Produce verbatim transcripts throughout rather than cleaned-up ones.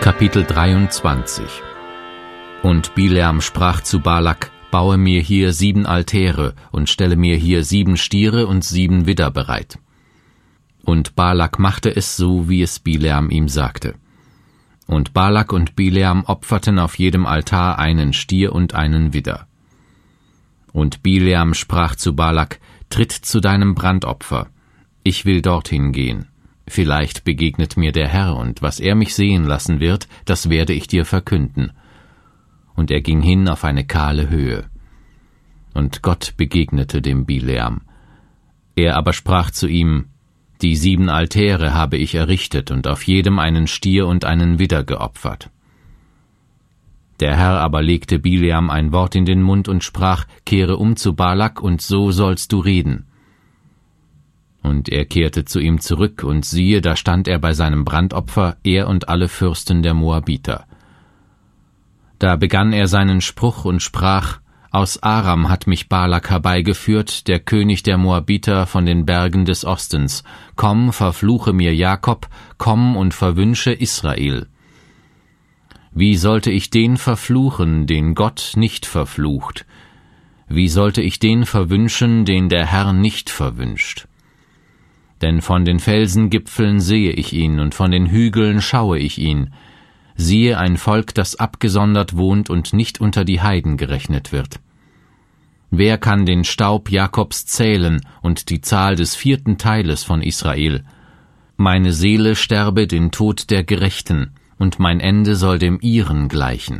Kapitel dreiundzwanzig. Und Bileam sprach zu Balak: Baue mir hier sieben Altäre und stelle mir hier sieben Stiere und sieben Widder bereit. Und Balak machte es so, wie es Bileam ihm sagte. Und Balak und Bileam opferten auf jedem Altar einen Stier und einen Widder. Und Bileam sprach zu Balak: Tritt zu deinem Brandopfer, ich will dorthin gehen. Vielleicht begegnet mir der Herr, und was er mich sehen lassen wird, das werde ich dir verkünden. Und er ging hin auf eine kahle Höhe. Und Gott begegnete dem Bileam. Er aber sprach zu ihm: Die sieben Altäre habe ich errichtet und auf jedem einen Stier und einen Widder geopfert. Der Herr aber legte Bileam ein Wort in den Mund und sprach: Kehre um zu Balak, und so sollst du reden. Und er kehrte zu ihm zurück, und siehe, da stand er bei seinem Brandopfer, er und alle Fürsten der Moabiter. Da begann er seinen Spruch und sprach: Aus Aram hat mich Balak herbeigeführt, der König der Moabiter von den Bergen des Ostens. Komm, verfluche mir Jakob, komm und verwünsche Israel. Wie sollte ich den verfluchen, den Gott nicht verflucht? Wie sollte ich den verwünschen, den der Herr nicht verwünscht? Denn von den Felsengipfeln sehe ich ihn, und von den Hügeln schaue ich ihn. Siehe, ein Volk, das abgesondert wohnt und nicht unter die Heiden gerechnet wird. Wer kann den Staub Jakobs zählen und die Zahl des vierten Teiles von Israel? Meine Seele sterbe den Tod der Gerechten, und mein Ende soll dem ihren gleichen.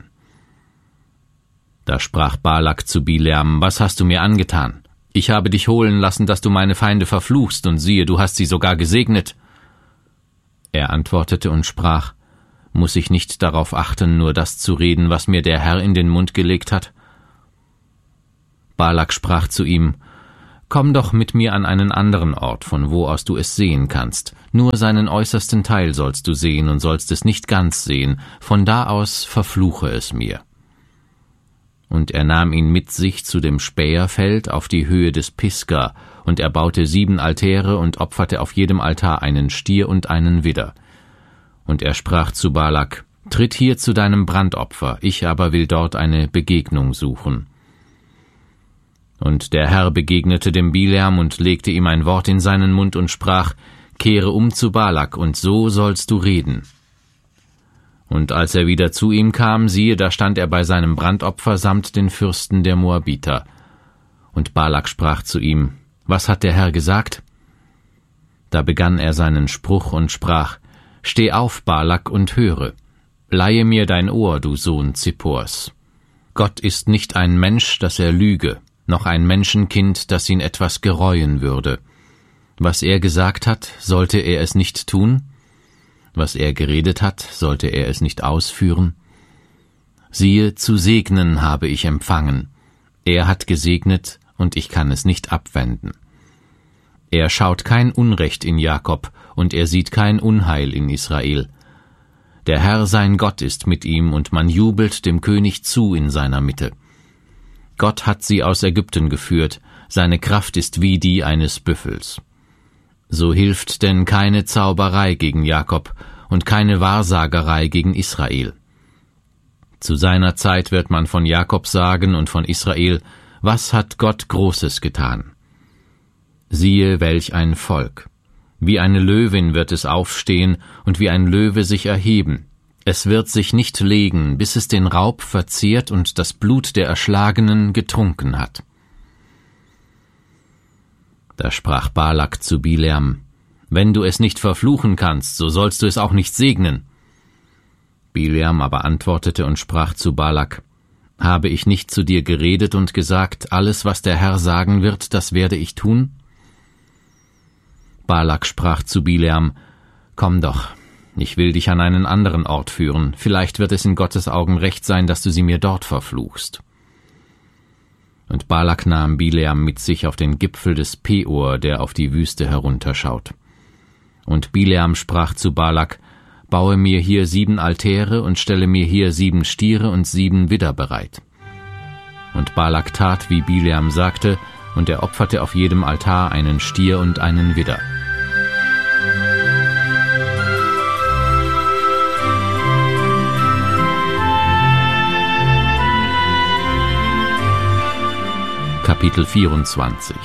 Da sprach Balak zu Bileam: Was hast du mir angetan? Ich habe dich holen lassen, dass du meine Feinde verfluchst, und siehe, du hast sie sogar gesegnet. Er antwortete und sprach: Muss ich nicht darauf achten, nur das zu reden, was mir der Herr in den Mund gelegt hat? Balak sprach zu ihm: Komm doch mit mir an einen anderen Ort, von wo aus du es sehen kannst. Nur seinen äußersten Teil sollst du sehen und sollst es nicht ganz sehen. Von da aus verfluche es mir. Und er nahm ihn mit sich zu dem Späherfeld auf die Höhe des Pisga, und er baute sieben Altäre und opferte auf jedem Altar einen Stier und einen Widder. Und er sprach zu Balak: Tritt hier zu deinem Brandopfer, ich aber will dort eine Begegnung suchen. Und der Herr begegnete dem Bileam und legte ihm ein Wort in seinen Mund und sprach: Kehre um zu Balak, und so sollst du reden. Und als er wieder zu ihm kam, siehe, da stand er bei seinem Brandopfer samt den Fürsten der Moabiter. Und Balak sprach zu ihm: Was hat der Herr gesagt? Da begann er seinen Spruch und sprach: Steh auf, Balak, und höre. Leihe mir dein Ohr, du Sohn Zippors. Gott ist nicht ein Mensch, dass er lüge, noch ein Menschenkind, das ihn etwas gereuen würde. Was er gesagt hat, sollte er es nicht tun? Was er geredet hat, sollte er es nicht ausführen? Siehe, zu segnen habe ich empfangen. Er hat gesegnet, und ich kann es nicht abwenden. Er schaut kein Unrecht in Jakob, und er sieht kein Unheil in Israel. Der Herr sein Gott ist mit ihm, und man jubelt dem König zu in seiner Mitte. Gott hat sie aus Ägypten geführt, seine Kraft ist wie die eines Büffels. So hilft denn keine Zauberei gegen Jakob und keine Wahrsagerei gegen Israel. Zu seiner Zeit wird man von Jakob sagen und von Israel: Was hat Gott Großes getan? Siehe, welch ein Volk! Wie eine Löwin wird es aufstehen und wie ein Löwe sich erheben. Es wird sich nicht legen, bis es den Raub verzehrt und das Blut der Erschlagenen getrunken hat. Da sprach Balak zu Bileam: Wenn du es nicht verfluchen kannst, so sollst du es auch nicht segnen. Bileam aber antwortete und sprach zu Balak: Habe ich nicht zu dir geredet und gesagt, alles, was der Herr sagen wird, das werde ich tun? Balak sprach zu Bileam: Komm doch, ich will dich an einen anderen Ort führen, vielleicht wird es in Gottes Augen recht sein, dass du sie mir dort verfluchst. Und Balak nahm Bileam mit sich auf den Gipfel des Peor, der auf die Wüste herunterschaut. Und Bileam sprach zu Balak: Baue mir hier sieben Altäre und stelle mir hier sieben Stiere und sieben Widder bereit. Und Balak tat, wie Bileam sagte, und er opferte auf jedem Altar einen Stier und einen Widder. Kapitel vierundzwanzig.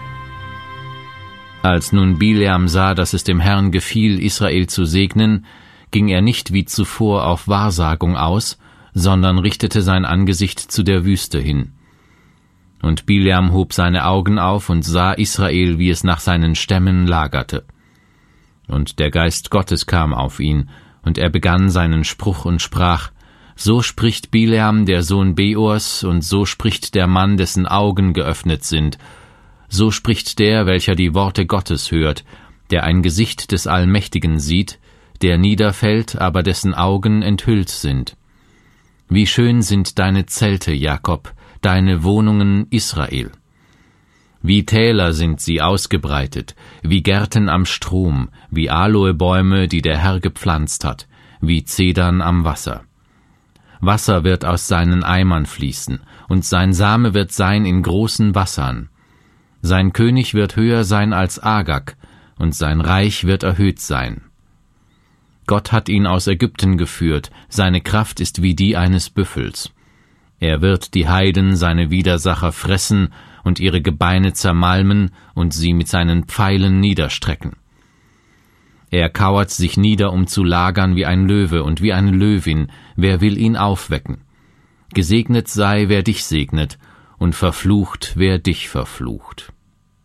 Als nun Bileam sah, dass es dem Herrn gefiel, Israel zu segnen, ging er nicht wie zuvor auf Wahrsagung aus, sondern richtete sein Angesicht zu der Wüste hin. Und Bileam hob seine Augen auf und sah Israel, wie es nach seinen Stämmen lagerte. Und der Geist Gottes kam auf ihn, und er begann seinen Spruch und sprach: So spricht Bileam, der Sohn Beors, und so spricht der Mann, dessen Augen geöffnet sind. So spricht der, welcher die Worte Gottes hört, der ein Gesicht des Allmächtigen sieht, der niederfällt, aber dessen Augen enthüllt sind. Wie schön sind deine Zelte, Jakob, deine Wohnungen, Israel. Wie Täler sind sie ausgebreitet, wie Gärten am Strom, wie Aloebäume, die der Herr gepflanzt hat, wie Zedern am Wasser. Wasser wird aus seinen Eimern fließen, und sein Same wird sein in großen Wassern. Sein König wird höher sein als Agag, und sein Reich wird erhöht sein. Gott hat ihn aus Ägypten geführt, seine Kraft ist wie die eines Büffels. Er wird die Heiden, seine Widersacher, fressen und ihre Gebeine zermalmen und sie mit seinen Pfeilen niederstrecken. Er kauert sich nieder, um zu lagern wie ein Löwe und wie eine Löwin, wer will ihn aufwecken? Gesegnet sei, wer dich segnet, und verflucht, wer dich verflucht.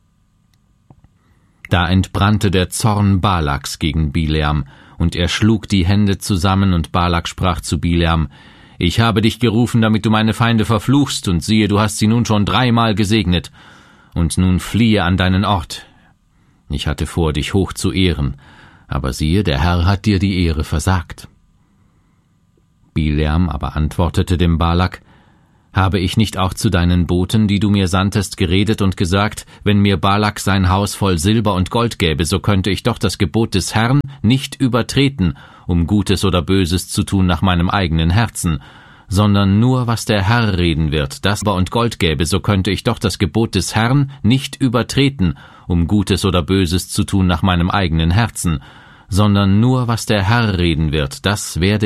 Da entbrannte der Zorn Balaks gegen Bileam, und er schlug die Hände zusammen, und Balak sprach zu Bileam: Ich habe dich gerufen, damit du meine Feinde verfluchst, und siehe, du hast sie nun schon dreimal gesegnet, und nun fliehe an deinen Ort. Ich hatte vor, dich hoch zu ehren, aber siehe, der Herr hat dir die Ehre versagt. Bileam aber antwortete dem Balak: Habe ich nicht auch zu deinen Boten, die du mir sandtest, geredet und gesagt, wenn mir Balak sein Haus voll Silber und Gold gäbe, so könnte ich doch das Gebot des Herrn nicht übertreten, um Gutes oder Böses zu tun nach meinem eigenen Herzen, sondern nur, was der Herr reden wird, das Silber und Gold gäbe, so könnte ich doch das Gebot des Herrn nicht übertreten, um Gutes oder Böses zu tun nach meinem eigenen Herzen, sondern nur, was der Herr reden wird, das werde